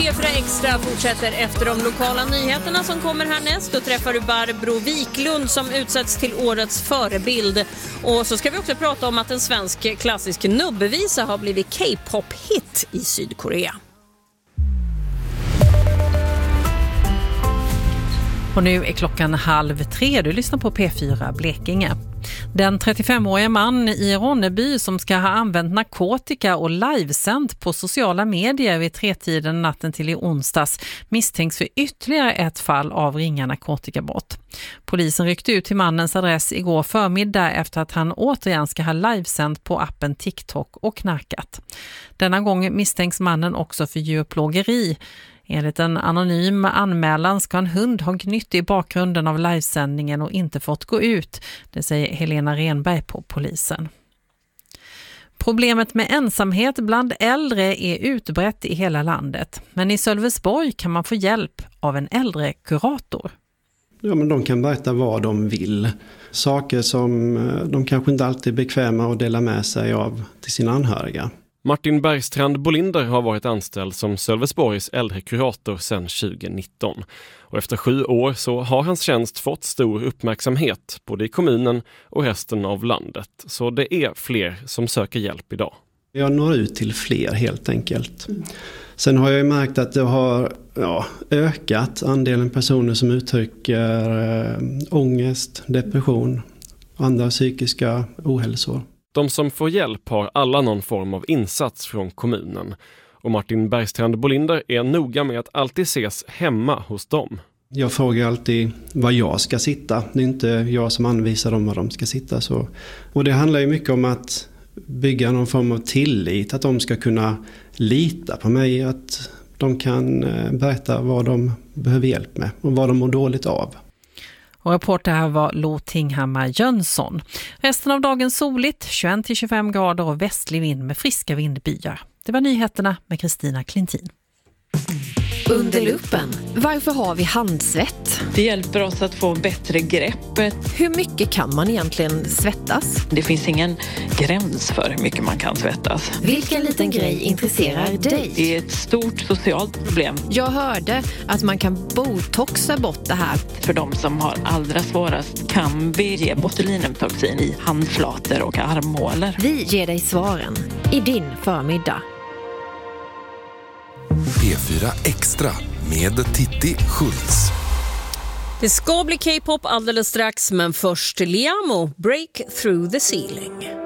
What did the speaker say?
P4 Extra fortsätter efter de lokala nyheterna som kommer härnäst. Då träffar du Barbro Wiklund som utsätts till årets förebild. Och så ska vi också prata om att en svensk klassisk nubbevisa har blivit K-pop-hit i Sydkorea. Och nu är klockan 2:30. Du lyssnar på P4 Blekinge. Den 35-åriga man i Ronneby som ska ha använt narkotika och livesänt på sociala medier vid 3-tiden natten till i onsdags misstänks för ytterligare ett fall av ringa narkotikabrott. Polisen ryckte ut till mannens adress igår förmiddag efter att han återigen ska ha livesänt på appen TikTok och knarkat. Denna gång misstänks mannen också för djurplågeri. Enligt en anonym anmälan ska en hund ha gnytt i bakgrunden av livesändningen och inte fått gå ut. Det säger Helena Renberg på polisen. Problemet med ensamhet bland äldre är utbrett i hela landet. Men i Sölvesborg kan man få hjälp av en äldre kurator. Ja, men de kan berätta vad de vill. Saker som de kanske inte alltid är bekväma att dela med sig av till sina anhöriga. Martin Bergstrand Bolinder har varit anställd som Sölvesborgs äldrekurator sedan 2019. Och efter 7 år så har hans tjänst fått stor uppmärksamhet både i kommunen och resten av landet. Så det är fler som söker hjälp idag. Jag når ut till fler helt enkelt. Sen har jag ju märkt att det har ökat andelen personer som uttrycker ångest, depression och andra psykiska ohälsor. De som får hjälp har alla någon form av insats från kommunen. Och Martin Bergstrand Bolinder är noga med att alltid ses hemma hos dem. Jag frågar alltid var jag ska sitta. Det är inte jag som anvisar dem var de ska sitta. Så. Och det handlar ju mycket om att bygga någon form av tillit. Att de ska kunna lita på mig. Att de kan berätta vad de behöver hjälp med och vad de mår dåligt av. Och reporter här var Lo Tinghammar Jönsson. Resten av dagen soligt, 21-25 grader och västlig vind med friska vindbyar. Det var nyheterna med Kristina Klintin. Under luppen. Varför har vi handsvett? Det hjälper oss att få bättre grepp. Hur mycket kan man egentligen svettas? Det finns ingen gräns för hur mycket man kan svettas. Vilken liten grej intresserar dig? Det är ett stort socialt problem. Jag hörde att man kan botoxa bort det här. För de som har allra svårast kan vi ge botulinumtoxin i handflator och armhålor. Vi ger dig svaren i din förmiddag. P4 Extra med Titti Schultz. Det ska bli K-pop alldeles strax, men först Liamo, Break Through the Ceiling.